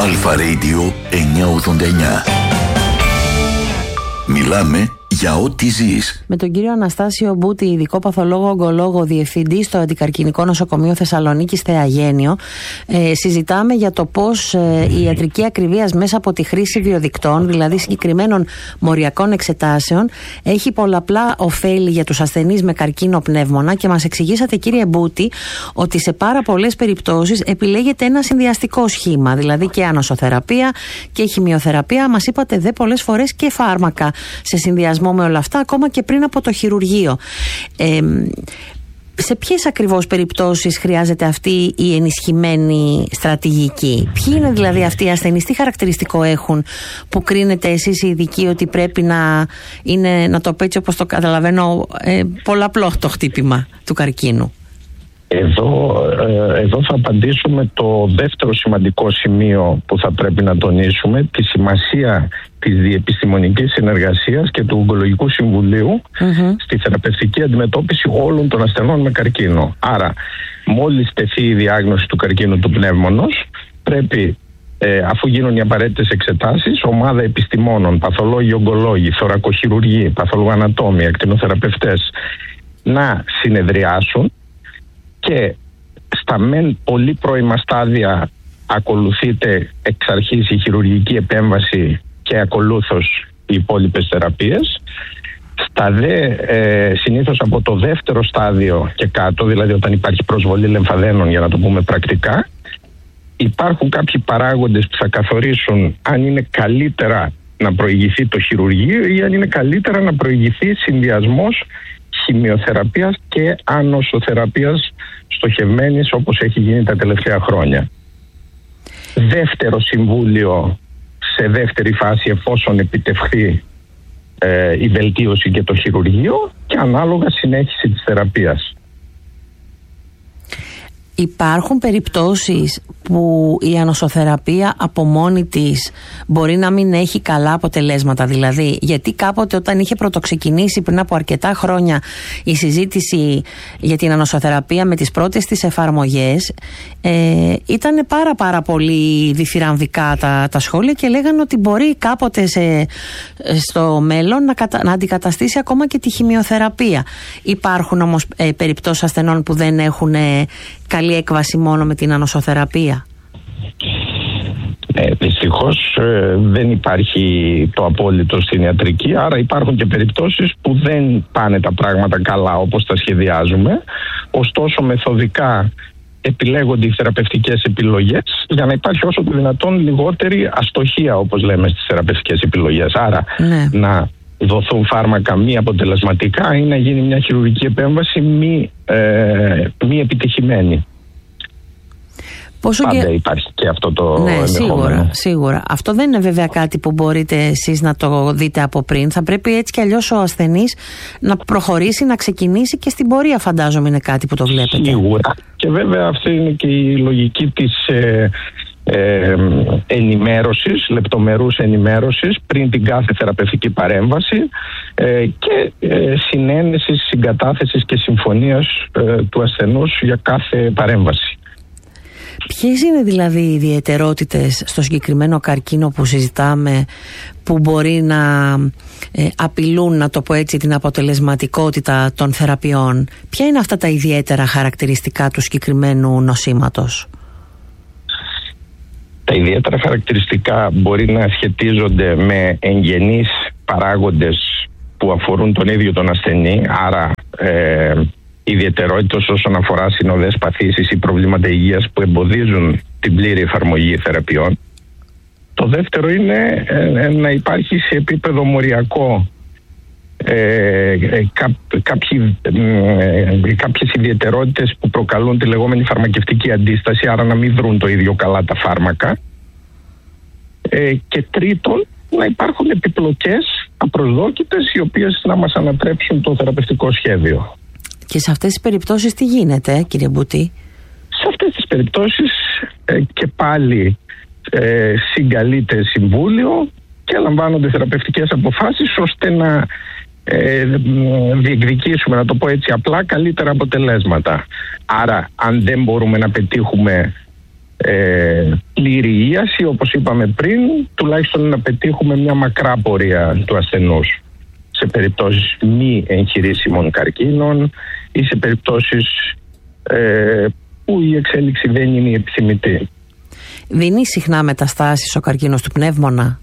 Αλφα Radio 989. Μιλάμε για ό,τι ζεις. Με τον κύριο Αναστάσιο Μπούτη, ειδικό παθολόγο ογκολόγο, διευθυντή στο Αντικαρκινικό Νοσοκομείο Θεσσαλονίκης Θεαγένειο, συζητάμε για το πώς η ιατρική ακριβίας μέσα από τη χρήση βιοδικτών, δηλαδή συγκεκριμένων μοριακών εξετάσεων, έχει πολλαπλά ωφέλη για τους ασθενείς με καρκίνο πνεύμονα, και μας εξηγήσατε, κύριε Μπούτη, ότι σε πάρα πολλές περιπτώσεις επιλέγεται ένα συνδυαστικό σχήμα, δηλαδή και ανοσοθεραπεία και χημειοθεραπεία. Μας είπατε δε πολλές φορές και φάρμακα σε συνδυασμό με όλα αυτά, ακόμα και πριν από το χειρουργείο. Σε ποιες ακριβώς περιπτώσεις χρειάζεται αυτή η ενισχυμένη στρατηγική? Ποιοι είναι δηλαδή αυτοί οι ασθενείς, τι χαρακτηριστικό έχουν που κρίνετε εσείς οι ειδικοί ότι πρέπει να είναι, να το πω έτσι όπως το καταλαβαίνω, πολλαπλό το χτύπημα του καρκίνου? Εδώ θα απαντήσουμε το δεύτερο σημαντικό σημείο που θα πρέπει να τονίσουμε, τη σημασία της διεπιστημονικής συνεργασίας και του Ογκολογικού Συμβουλίου στη θεραπευτική αντιμετώπιση όλων των ασθενών με καρκίνο. Άρα, μόλις τεθεί η διάγνωση του καρκίνου του πνεύμονος, πρέπει, αφού γίνουν οι απαραίτητες εξετάσεις, ομάδα επιστημόνων, παθολόγοι, ογκολόγοι, θωρακοχειρουργοί, παθολογοανατόμοι, ακτινοθεραπευτές να συνεδριάσουν, και στα μεν πολύ πρώιμα στάδια ακολουθείται εξ αρχής η χειρουργική επέμβαση και ακολούθως οι υπόλοιπες θεραπείες. Στα δε συνήθως από το δεύτερο στάδιο και κάτω, δηλαδή όταν υπάρχει προσβολή λεμφαδένων, για να το πούμε πρακτικά, υπάρχουν κάποιοι παράγοντες που θα καθορίσουν αν είναι καλύτερα να προηγηθεί το χειρουργείο ή αν είναι καλύτερα να προηγηθεί συνδυασμός χημειοθεραπείας και ανοσοθεραπείας στοχευμένης, όπως έχει γίνει τα τελευταία χρόνια. Δεύτερο συμβούλιο σε δεύτερη φάση, εφόσον επιτευχθεί η βελτίωση και το χειρουργείο, και ανάλογα συνέχιση της θεραπείας. Υπάρχουν περιπτώσεις που η ανοσοθεραπεία από μόνη της μπορεί να μην έχει καλά αποτελέσματα, δηλαδή, γιατί κάποτε όταν είχε πρωτοξεκινήσει πριν από αρκετά χρόνια η συζήτηση για την ανοσοθεραπεία με τις πρώτες της εφαρμογές, ήταν πάρα πολύ διθυραμβικά τα σχόλια και λέγανε ότι μπορεί κάποτε στο μέλλον να αντικαταστήσει ακόμα και τη χημειοθεραπεία. Υπάρχουν όμως περιπτώσεις ασθενών που δεν έχουν καλή έκβαση μόνο με την ανοσοθεραπεία? Δυστυχώς δεν υπάρχει το απόλυτο στην ιατρική, άρα υπάρχουν και περιπτώσεις που δεν πάνε τα πράγματα καλά όπως τα σχεδιάζουμε. Ωστόσο, μεθοδικά επιλέγονται οι θεραπευτικές επιλογές για να υπάρχει όσο το δυνατόν λιγότερη αστοχία, όπως λέμε, στις θεραπευτικές επιλογές. Άρα να δοθούν φάρμακα μη αποτελεσματικά ή να γίνει μια χειρουργική επέμβαση μη επιτυχημένη. Πάντα υπάρχει και αυτό το ενδεχόμενο. Σίγουρα. Αυτό δεν είναι βέβαια κάτι που μπορείτε εσείς να το δείτε από πριν. Θα πρέπει έτσι κι αλλιώς ο ασθενής να προχωρήσει, να ξεκινήσει, και στην πορεία φαντάζομαι είναι κάτι που το βλέπετε. Σίγουρα. Και βέβαια αυτή είναι και η λογική της ενημέρωσης, λεπτομερούς ενημέρωσης πριν την κάθε θεραπευτική παρέμβαση και συνένεσης, συγκατάθεσης και συμφωνίας του ασθενούς για κάθε παρέμβαση. Ποιες είναι δηλαδή οι ιδιαιτερότητες στο συγκεκριμένο καρκίνο που συζητάμε που μπορεί να απειλούν, να το πω έτσι, την αποτελεσματικότητα των θεραπείων? Ποια είναι αυτά τα ιδιαίτερα χαρακτηριστικά του συγκεκριμένου νοσήματος? Τα ιδιαίτερα χαρακτηριστικά μπορεί να σχετίζονται με εγγενείς παράγοντες που αφορούν τον ίδιο τον ασθενή, άρα ιδιαιτερότητες όσον αφορά συνοδές παθήσεις ή προβλήματα υγείας που εμποδίζουν την πλήρη εφαρμογή θεραπείων. Το δεύτερο είναι να υπάρχει σε επίπεδο μοριακό κάποιες ιδιαιτερότητες που προκαλούν τη λεγόμενη φαρμακευτική αντίσταση, άρα να μην δρουν το ίδιο καλά τα φάρμακα. Και τρίτον, να υπάρχουν επιπλοκές απροσδόκητες οι οποίες να μας ανατρέψουν το θεραπευτικό σχέδιο. Και σε αυτές τις περιπτώσεις τι γίνεται, κύριε Μπούτη? Σε αυτές τις περιπτώσεις και πάλι συγκαλείται συμβούλιο και λαμβάνονται θεραπευτικές αποφάσεις ώστε να διεκδικήσουμε, να το πω έτσι απλά, καλύτερα αποτελέσματα. Άρα αν δεν μπορούμε να πετύχουμε πλήρη εστίαση, όπως είπαμε πριν, τουλάχιστον να πετύχουμε μια μακρά πορεία του ασθενούς σε περιπτώσεις μη εγχειρήσιμων καρκίνων ή σε περιπτώσεις που η εξέλιξη δεν είναι η επιθυμητή. Δίνει συχνά μεταστάσεις ο καρκίνος του πνεύμονα?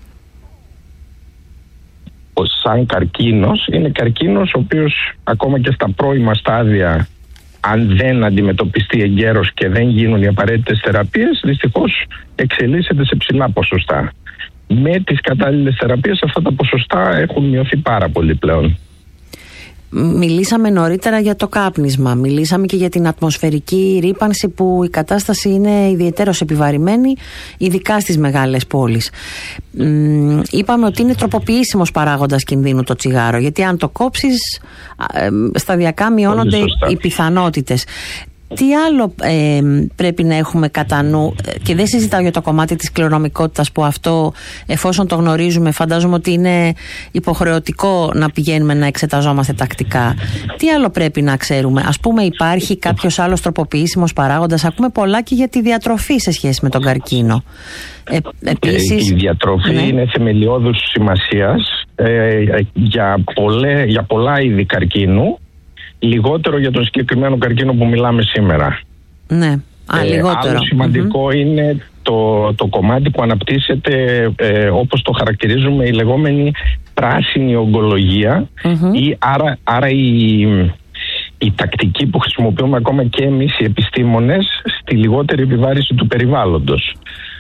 Σαν καρκίνος, είναι καρκίνος ο οποίος ακόμα και στα πρώιμα στάδια, αν δεν αντιμετωπιστεί εγκαίρως και δεν γίνουν οι απαραίτητες θεραπείες, δυστυχώς εξελίσσεται σε ψηλά ποσοστά. Με τις κατάλληλες θεραπείες αυτά τα ποσοστά έχουν μειωθεί πάρα πολύ πλέον. Μιλήσαμε νωρίτερα για το κάπνισμα, μιλήσαμε και για την ατμοσφαιρική ρύπανση, που η κατάσταση είναι ιδιαιτέρως επιβαρημένη, ειδικά στις μεγάλες πόλεις. Είπαμε ότι είναι τροποποιήσιμος παράγοντας κινδύνου το τσιγάρο, γιατί αν το κόψεις σταδιακά μειώνονται οι πιθανότητες. Τι άλλο πρέπει να έχουμε κατά νου, και δεν συζητάω για το κομμάτι της κληρονομικότητας, που αυτό, εφόσον το γνωρίζουμε, φαντάζομαι ότι είναι υποχρεωτικό να πηγαίνουμε να εξεταζόμαστε τακτικά. Τι άλλο πρέπει να ξέρουμε? Ας πούμε, υπάρχει κάποιος άλλος τροποποιήσιμος παράγοντας? Ακούμε πολλά και για τη διατροφή σε σχέση με τον καρκίνο. Επίσης, η διατροφή είναι θεμελιώδους σημασίας για πολλά είδη καρκίνου. Λιγότερο για τον συγκεκριμένο καρκίνο που μιλάμε σήμερα. Ναι, λιγότερο. Άλλο σημαντικό είναι το κομμάτι που αναπτύσσεται, όπως το χαρακτηρίζουμε, η λεγόμενη πράσινη ογκολογία, ή άρα η τακτική που χρησιμοποιούμε ακόμα και εμείς οι επιστήμονες στη λιγότερη επιβάρηση του περιβάλλοντος.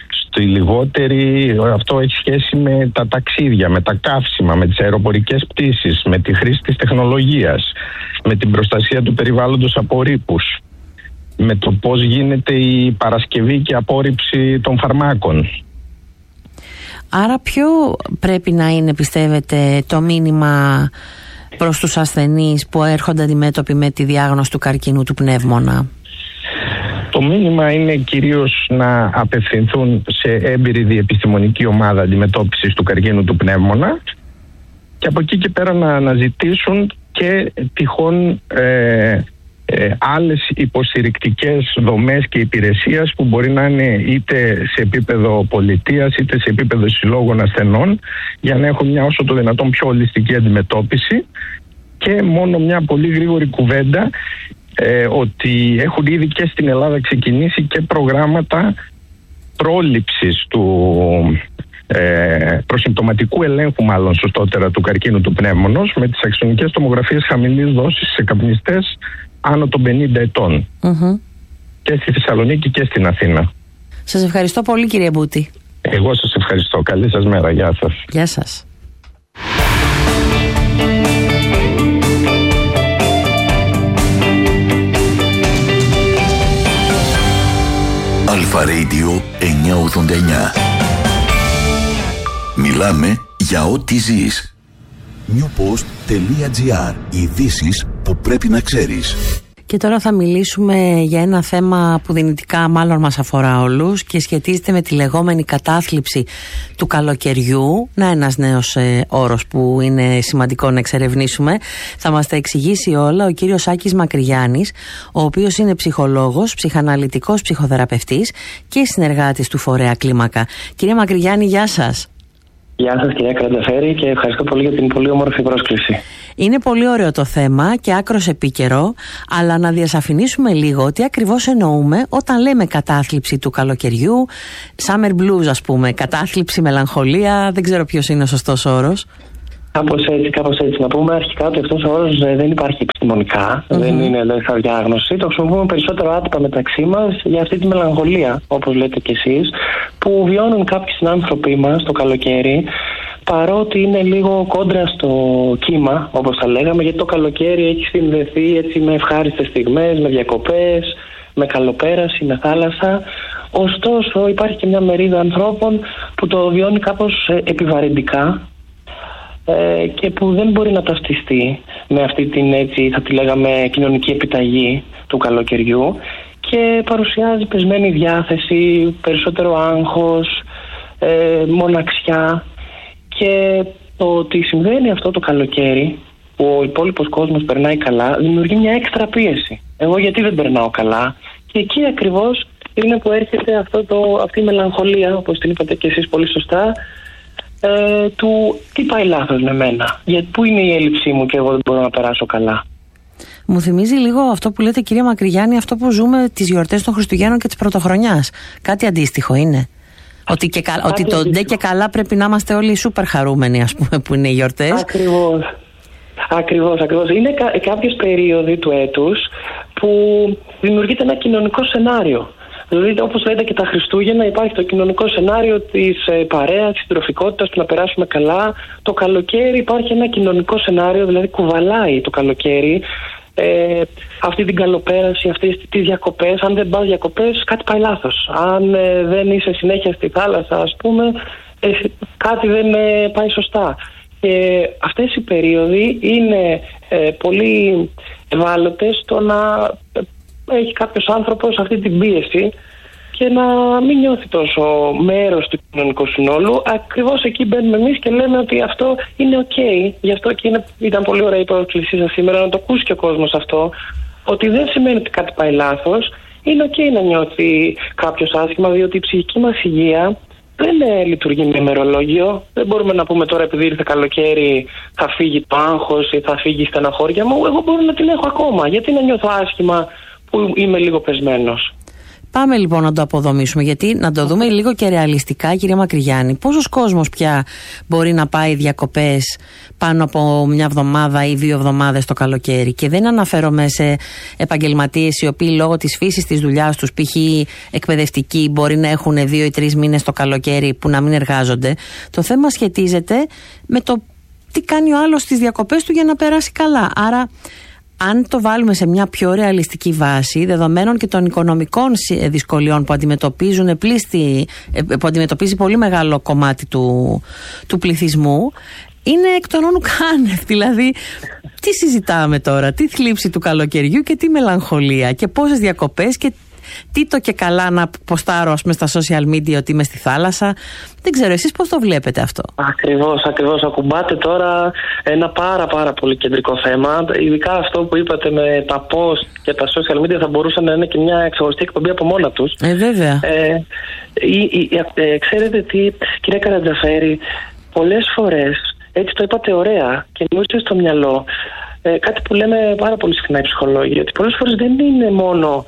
Αυτό έχει σχέση με τα ταξίδια, με τα καύσιμα, με τις αεροπορικές πτήσεις, με τη χρήση της τεχνολογίας, με την προστασία του περιβάλλοντος από ρήπους, με το πώς γίνεται η παρασκευή και απόρριψη των φαρμάκων. Άρα ποιο πρέπει να είναι, πιστεύετε, το μήνυμα προς τους ασθενείς που έρχονται αντιμέτωποι με τη διάγνωση του καρκίνου του πνεύμονα? Το μήνυμα είναι κυρίως να απευθυνθούν σε έμπειρη διεπιστημονική ομάδα αντιμετώπισης του καρκίνου του πνεύμονα και από εκεί και πέρα να αναζητήσουν και τυχόν άλλες υποστηρικτικές δομές και υπηρεσίες που μπορεί να είναι είτε σε επίπεδο πολιτείας είτε σε επίπεδο συλλόγων ασθενών, για να έχουν μια όσο το δυνατόν πιο ολιστική αντιμετώπιση. Και μόνο μια πολύ γρήγορη κουβέντα, ότι έχουν ήδη και στην Ελλάδα ξεκινήσει και προγράμματα πρόληψης του προσυμπτωματικού ελέγχου, μάλλον σωστότερα, του καρκίνου του πνεύμονος, με τις αξιονικές τομογραφίες χαμηλής δόσης σε καπνιστές άνω των 50 ετών. Και στη Θεσσαλονίκη και στην Αθήνα. Σας ευχαριστώ πολύ, κύριε Μπούτη. Εγώ σας ευχαριστώ. Καλή σας μέρα. Γεια σας. Γεια σας. Αλφα Radio 989. Μιλάμε για ό,τι ζεις. Newpost.gr. Ειδήσεις που πρέπει να ξέρεις. Και τώρα θα μιλήσουμε για ένα θέμα που δυνητικά μάλλον μας αφορά όλους και σχετίζεται με τη λεγόμενη κατάθλιψη του καλοκαιριού. Να, ένας νέος όρος που είναι σημαντικό να εξερευνήσουμε. Θα μας τα εξηγήσει όλα ο κύριος Άκης Μακρυγιάννης, ο οποίος είναι ψυχολόγος, ψυχαναλυτικός ψυχοθεραπευτής και συνεργάτης του φορέα Κλίμακα. Κύριε Μακρυγιάννη, γεια σας. Γεια σας, κυρία Κρανταφέρη, και ευχαριστώ πολύ για την πολύ όμορφη πρόσκληση. Είναι πολύ ωραίο το θέμα και άκρος επίκαιρο, αλλά να διασαφηνίσουμε λίγο τι ακριβώς εννοούμε όταν λέμε κατάθλιψη του καλοκαιριού, summer blues, ας πούμε, κατάθλιψη, μελαγχολία, δεν ξέρω ποιος είναι ο σωστός όρος. Κάπως έτσι. Να πούμε αρχικά ότι αυτός ο όρος δεν υπάρχει επιστημονικά, δεν είναι ελεύθερη διάγνωση. Το χρησιμοποιούμε περισσότερο άτυπα μεταξύ μας για αυτή τη μελαγχολία, όπως λέτε κι εσείς, που βιώνουν κάποιοι συνάνθρωποι μας το καλοκαίρι, παρότι είναι λίγο κόντρα στο κύμα, όπως θα λέγαμε, γιατί το καλοκαίρι έχει συνδεθεί έτσι με ευχάριστες στιγμές, με διακοπές, με καλοπέραση, με θάλασσα. Ωστόσο υπάρχει και μια μερίδα ανθρώπων που το βιώνει κάπως επιβαρυντικά και που δεν μπορεί να ταυτιστεί με αυτή την, έτσι θα τη λέγαμε, κοινωνική επιταγή του καλοκαιριού και παρουσιάζει πεσμένη διάθεση, περισσότερο άγχος, μοναξιά. Και το ότι συμβαίνει αυτό το καλοκαίρι, που ο υπόλοιπος κόσμος περνάει καλά, δημιουργεί μια έξτρα πίεση. Εγώ γιατί δεν περνάω καλά? Και εκεί ακριβώς είναι που έρχεται αυτή η μελαγχολία, όπως την είπατε και εσείς πολύ σωστά, του τι πάει λάθος με μένα, γιατί πού είναι η έλλειψή μου και εγώ δεν μπορώ να περάσω καλά. Μου θυμίζει λίγο αυτό που λέτε, κυρία Μακρυγιάννη, αυτό που ζούμε τις γιορτές των Χριστουγέννων και της Πρωτοχρονιάς. Κάτι αντίστοιχο είναι? Ότι το ντε και καλά πρέπει να είμαστε όλοι σούπερ χαρούμενοι, ας πούμε, που είναι οι γιορτές. Ακριβώς. Είναι κάποιες περίοδοι του έτους που δημιουργείται ένα κοινωνικό σενάριο. Δηλαδή, όπως λέτε και τα Χριστούγεννα, υπάρχει το κοινωνικό σενάριο της παρέας, της συντροφικότητας, του να περάσουμε καλά. Το καλοκαίρι υπάρχει ένα κοινωνικό σενάριο, δηλαδή κουβαλάει το καλοκαίρι αυτή την καλοπέραση, αυτές τις διακοπές. Αν δεν πας διακοπές, κάτι πάει λάθος. Αν δεν είσαι συνέχεια στη θάλασσα, ας πούμε, κάτι δεν πάει σωστά. Και αυτές οι περίοδοι είναι πολύ ευάλωτες στο να έχει κάποιος άνθρωπος αυτή την πίεση και να μην νιώθει τόσο μέρος του κοινωνικού συνόλου. Ακριβώς εκεί μπαίνουμε εμείς και λέμε ότι αυτό είναι ok. Γι' αυτό και ήταν πολύ ωραία η πρόσκλησή σας σήμερα, να το ακούσει και ο κόσμος αυτό, ότι δεν σημαίνει ότι κάτι πάει λάθος. Είναι ok να νιώθει κάποιος άσχημα, διότι η ψυχική μας υγεία δεν λειτουργεί με ημερολόγιο. Δεν μπορούμε να πούμε τώρα, επειδή ήρθε καλοκαίρι, θα φύγει το άγχος ή θα φύγει η στεναχώρια μου. Εγώ μπορώ να την έχω ακόμα. Γιατί να νιώθω άσχημα που είμαι λίγο πεσμένος? Πάμε λοιπόν να το αποδομήσουμε, γιατί να το δούμε λίγο και ρεαλιστικά, κυρία Μακρυγιάννη. Πόσος κόσμος πια μπορεί να πάει διακοπές πάνω από μια εβδομάδα ή 2 εβδομάδες το καλοκαίρι? Και δεν αναφέρομαι σε επαγγελματίες οι οποίοι λόγω της φύσης της δουλειάς τους, π.χ. εκπαιδευτικοί, μπορεί να έχουν 2 ή 3 μήνες το καλοκαίρι που να μην εργάζονται. Το θέμα σχετίζεται με το τι κάνει ο άλλος στις διακοπές του για να περάσει καλά. Άρα, αν το βάλουμε σε μια πιο ρεαλιστική βάση, δεδομένων και των οικονομικών δυσκολιών που αντιμετωπίζει πολύ μεγάλο κομμάτι του πληθυσμού, είναι εκ των όνου κάνευ. Δηλαδή, τι συζητάμε τώρα, τι θλίψη του καλοκαιριού και τι μελαγχολία και πόσες διακοπές και τι το και καλά να ποστάρω, ας πούμε, στα social media ότι είμαι στη θάλασσα. Δεν ξέρω, εσείς πώς το βλέπετε αυτό? Ακριβώς. Ακουμπάτε τώρα ένα πάρα πολύ κεντρικό θέμα. Ειδικά αυτό που είπατε με τα post και τα social media θα μπορούσαν να είναι και μια ξεχωριστή εκπομπή από μόνα τους. Βέβαια. Ξέρετε τι, κυρία Καρατζαφέρη, πολλές φορές, έτσι το είπατε ωραία και μου ήρθε στο μυαλό κάτι που λέμε πάρα πολύ συχνά οι ψυχολόγοι, ότι πολλές φορές δεν είναι μόνο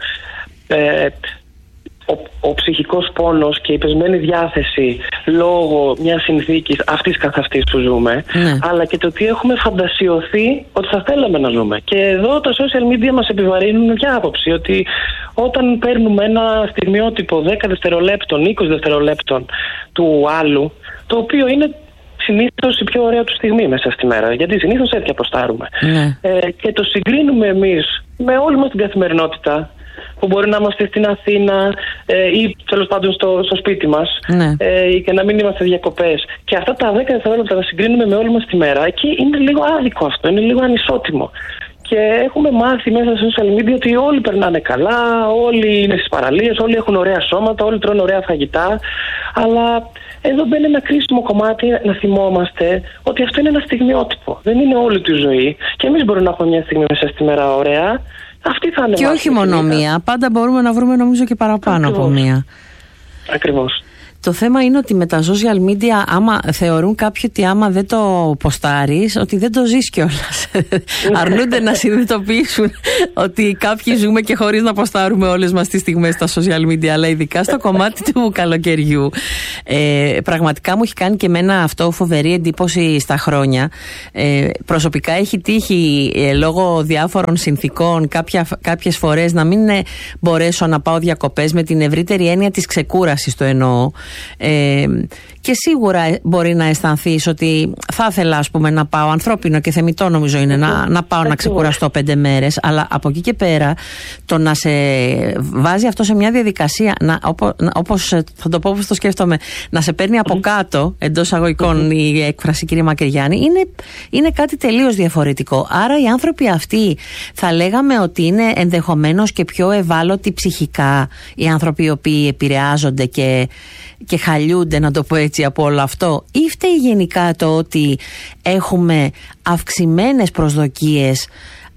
ο ψυχικός πόνος και η πεσμένη διάθεση λόγω μιας συνθήκης αυτής καθ' αυτής που ζούμε, αλλά και το ότι έχουμε φαντασιωθεί ότι θα θέλαμε να ζούμε. Και εδώ τα social media μας επιβαρύνουν μια άποψη, ότι όταν παίρνουμε ένα στιγμιότυπο 10 δευτερολέπτων, 20 δευτερολέπτων του άλλου, το οποίο είναι συνήθως η πιο ωραία του στιγμή μέσα στη μέρα, γιατί συνήθως έτσι αποστάρουμε, και το συγκρίνουμε εμείς με όλη μας την καθημερινότητα, που μπορεί να είμαστε στην Αθήνα ή τέλος πάντων στο σπίτι μας, και να μην είμαστε διακοπές. Και αυτά τα 10 δευτερόλεπτα τα συγκρίνουμε με όλη μας τη μέρα. Εκεί είναι λίγο άδικο αυτό, είναι λίγο ανισότιμο. Και έχουμε μάθει μέσα στα social media ότι όλοι περνάνε καλά, όλοι είναι στις παραλίες, όλοι έχουν ωραία σώματα, όλοι τρώνε ωραία φαγητά. Αλλά εδώ μπαίνει ένα κρίσιμο κομμάτι να θυμόμαστε ότι αυτό είναι ένα στιγμιότυπο. Δεν είναι όλη τη ζωή. Και εμείς μπορούμε να έχουμε μια στιγμή μέσα στη μέρα ωραία. Αυτή θα είναι. Και όχι μόνο μία. Πάντα μπορούμε να βρούμε, νομίζω, και παραπάνω από μία. Ακριβώς. Το θέμα είναι ότι με τα social media, άμα θεωρούν κάποιοι ότι άμα δεν το ποστάρεις, ότι δεν το ζεις κιόλας. Αρνούνται να συνειδητοποιήσουν ότι κάποιοι ζούμε και χωρίς να ποστάρουμε όλες μας τις στιγμές στα social media, αλλά ειδικά στο κομμάτι του καλοκαιριού. Πραγματικά μου έχει κάνει και εμένα αυτό φοβερή εντύπωση στα χρόνια. Προσωπικά έχει τύχει λόγω διάφορων συνθήκων κάποιες φορές να μην μπορέσω να πάω διακοπές, με την ευρύτερη έννοια της ξεκούρασης το εννοώ. Και σίγουρα μπορεί να αισθανθείς ότι θα ήθελα, ας πούμε, να πάω, ανθρώπινο και θεμιτό νομίζω είναι, να πάω να ξεκουραστώ 5 μέρες, αλλά από εκεί και πέρα το να σε βάζει αυτό σε μια διαδικασία, όπως θα το πω, όπως το σκέφτομαι, να σε παίρνει από κάτω, εντός αγωγικών η έκφραση, κύριε Μακρυγιάννη, είναι κάτι τελείως διαφορετικό. Άρα οι άνθρωποι αυτοί θα λέγαμε ότι είναι ενδεχομένως και πιο ευάλωτοι ψυχικά, οι άνθρωποι οι οποίοι επηρεάζονται και χαλιούνται, να το πω έτσι, από όλο αυτό, ή φταίει γενικά το ότι έχουμε αυξημένες προσδοκίες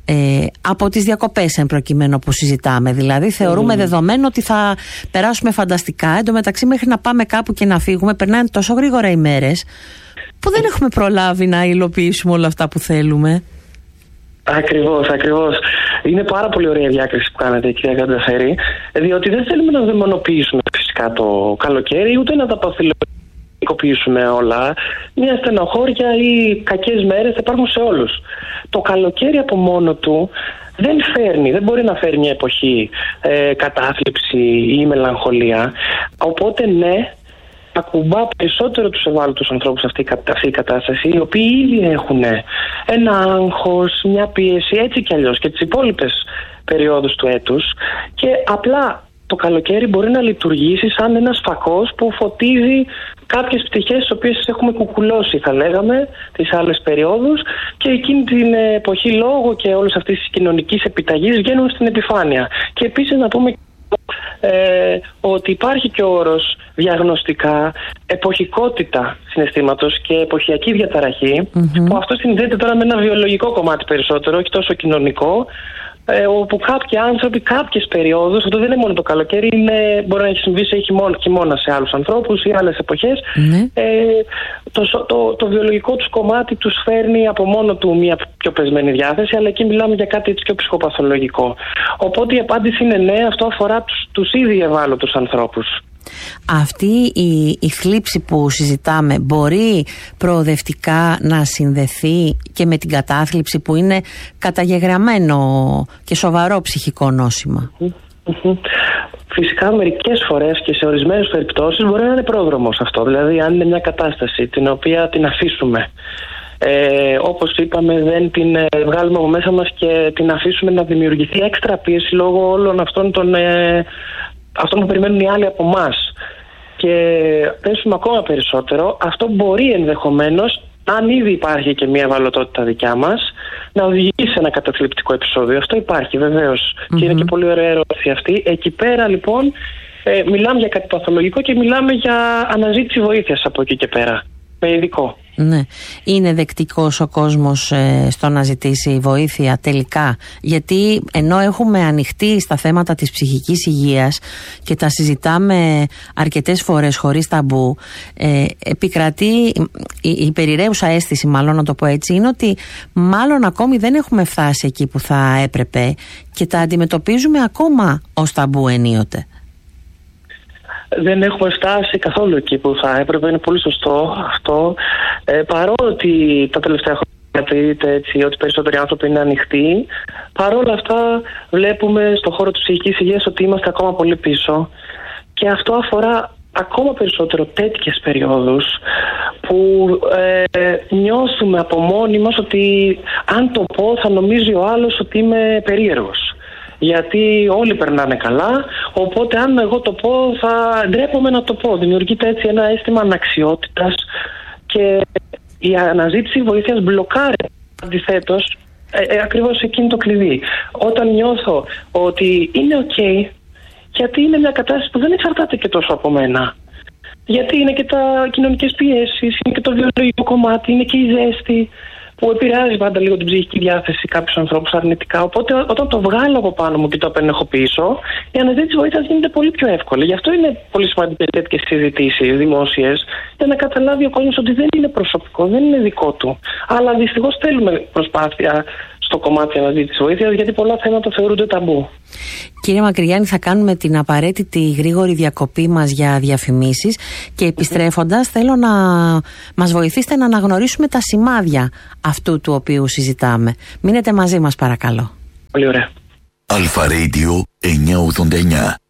από τις διακοπές εν προκειμένου που συζητάμε. Δηλαδή θεωρούμε δεδομένο ότι θα περάσουμε φανταστικά. Εν τω μεταξύ, μέχρι να πάμε κάπου και να φύγουμε, περνάνε τόσο γρήγορα οι μέρες που δεν έχουμε προλάβει να υλοποιήσουμε όλα αυτά που θέλουμε. Ακριβώς. Είναι πάρα πολύ ωραία η διάκριση που κάνετε, κυρία Κανταφέρη, διότι δεν θέλουμε να δαιμονοποιήσουμε φυσικά το καλοκαίρι, ούτε να τα παθηλοποιήσουμε όλα. Μια στενοχώρια ή κακές μέρες θα υπάρχουν σε όλους. Το καλοκαίρι από μόνο του δεν μπορεί να φέρει μια εποχή κατάθλιψη ή μελαγχολία. Οπότε ναι, ακουμπά περισσότερο τους ευάλωτους ανθρώπους αυτή η κατάσταση, οι οποίοι ήδη έχουν ένα άγχος, μια πίεση, έτσι κι αλλιώς και τις υπόλοιπες περιόδους του έτους, και απλά το καλοκαίρι μπορεί να λειτουργήσει σαν ένας φακός που φωτίζει κάποιες πτυχές τις οποίες έχουμε κουκουλώσει, θα λέγαμε, τις άλλες περιόδους, και εκείνη την εποχή, λόγω και όλης αυτής της κοινωνικής επιταγής, βγαίνουν στην επιφάνεια. Και επίσης να πούμε ότι υπάρχει και ο όρος διαγνωστικά εποχικότητα συναισθήματος και εποχιακή διαταραχή, που αυτό συνδέεται τώρα με ένα βιολογικό κομμάτι περισσότερο, όχι τόσο κοινωνικό, όπου κάποιοι άνθρωποι, κάποιες περιόδους, αυτό δεν είναι μόνο το καλοκαίρι, μπορεί να έχει συμβεί σε χειμώνα σε άλλους ανθρώπους ή άλλες εποχές, το βιολογικό τους κομμάτι τους φέρνει από μόνο του μια πιο πεσμένη διάθεση, αλλά εκεί μιλάμε για κάτι έτσι πιο ψυχοπαθολογικό. Οπότε η απάντηση είναι ναι, αυτό αφορά τους ήδη ευάλωτους ανθρώπους. Αυτή η θλίψη που συζητάμε μπορεί προοδευτικά να συνδεθεί και με την κατάθλιψη, που είναι καταγεγραμμένο και σοβαρό ψυχικό νόσημα? Φυσικά μερικές φορές και σε ορισμένες περιπτώσεις μπορεί να είναι πρόδρομος αυτό. Δηλαδή αν είναι μια κατάσταση την οποία την αφήσουμε, όπως είπαμε, δεν την βγάλουμε από μέσα μας και την αφήσουμε να δημιουργηθεί έξτρα πίεση λόγω όλων αυτών που περιμένουν οι άλλοι από εμάς, και πέσουμε ακόμα περισσότερο, αυτό μπορεί ενδεχομένως, αν ήδη υπάρχει και μια ευαλωτότητα δικιά μας, να οδηγήσει σε ένα καταθλιπτικό επεισόδιο. Αυτό υπάρχει βεβαίως, και είναι και πολύ ωραία ερώτηση αυτή. Εκεί πέρα λοιπόν μιλάμε για κάτι παθολογικό και μιλάμε για αναζήτηση βοήθειας από εκεί και πέρα, με ειδικό. Ναι. Είναι δεκτικός ο κόσμος στο να ζητήσει βοήθεια τελικά? Γιατί ενώ έχουμε ανοιχτεί στα θέματα της ψυχικής υγείας και τα συζητάμε αρκετές φορές χωρίς ταμπού, επικρατεί η περιραίουσα αίσθηση, μάλλον να το πω έτσι, είναι ότι μάλλον ακόμη δεν έχουμε φτάσει εκεί που θα έπρεπε και τα αντιμετωπίζουμε ακόμα ως ταμπού ενίοτε. Δεν έχουμε φτάσει καθόλου εκεί που θα έπρεπε, είναι πολύ σωστό αυτό. Παρότι τα τελευταία χρόνια δείτε έτσι ότι περισσότεροι άνθρωποι είναι ανοιχτοί, παρόλα αυτά βλέπουμε στον χώρο της ψυχικής υγείας ότι είμαστε ακόμα πολύ πίσω, και αυτό αφορά ακόμα περισσότερο τέτοιες περιόδους που νιώθουμε από μόνοι μας ότι αν το πω θα νομίζει ο άλλος ότι είμαι περίεργος. Γιατί όλοι περνάνε καλά, οπότε αν εγώ το πω θα ντρέπομαι να το πω. Δημιουργείται έτσι ένα αίσθημα αναξιότητας και η αναζήτηση βοήθειας μπλοκάρει αντιθέτως ακριβώς εκείνη το κλειδί. Όταν νιώθω ότι είναι ok, γιατί είναι μια κατάσταση που δεν εξαρτάται και τόσο από μένα. Γιατί είναι και τα κοινωνικές πιέσεις, είναι και το βιολογικό κομμάτι, είναι και η ζέστη, που επηρεάζει πάντα λίγο την ψυχική διάθεση κάποιους ανθρώπους αρνητικά. Οπότε, όταν το βγάλω από πάνω μου και το απενέχω πίσω, η αναζήτηση βοήθειας γίνεται πολύ πιο εύκολη. Γι' αυτό είναι πολύ σημαντικές τέτοιες συζητήσεις δημόσιες, για να καταλάβει ο κόσμος ότι δεν είναι προσωπικό, δεν είναι δικό του. Αλλά δυστυχώς θέλουμε προσπάθεια στο κομμάτι αναζήτησης βοήθειας, γιατί πολλά θέματα θεωρούνται ταμπού. Κύριε Μακρυγιάννη, θα κάνουμε την απαραίτητη γρήγορη διακοπή μας για διαφημίσεις και επιστρέφοντας θέλω να μας βοηθήσετε να αναγνωρίσουμε τα σημάδια αυτού του οποίου συζητάμε. Μείνετε μαζί μας παρακαλώ. Πολύ ωραία. Αλφα Radio 989.